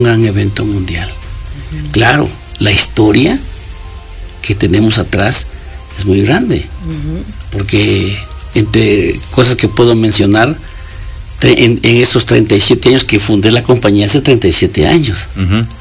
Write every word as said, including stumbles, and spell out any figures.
un gran evento mundial. Uh-huh. Claro, la historia que tenemos atrás es muy grande, uh-huh. porque entre cosas que puedo mencionar, en, en esos treinta y siete años que fundé la compañía, hace treinta y siete años, uh-huh.